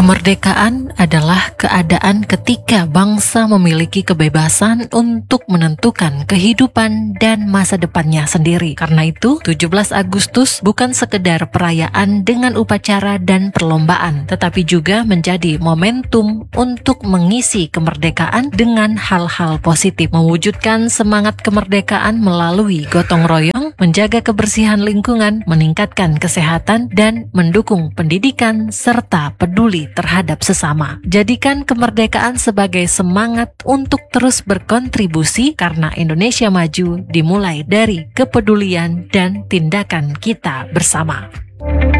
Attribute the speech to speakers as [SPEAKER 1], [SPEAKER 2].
[SPEAKER 1] Kemerdekaan adalah keadaan ketika bangsa memiliki kebebasan untuk menentukan kehidupan dan masa depannya sendiri. Karena itu, 17 Agustus bukan sekedar perayaan dengan upacara dan perlombaan, tetapi juga menjadi momentum untuk mengisi kemerdekaan dengan hal-hal positif, mewujudkan semangat kemerdekaan melalui gotong royong, menjaga kebersihan lingkungan, meningkatkan kesehatan, dan mendukung pendidikan serta peduli terhadap sesama. Jadikan kemerdekaan sebagai semangat untuk terus berkontribusi karena Indonesia maju dimulai dari kepedulian dan tindakan kita bersama.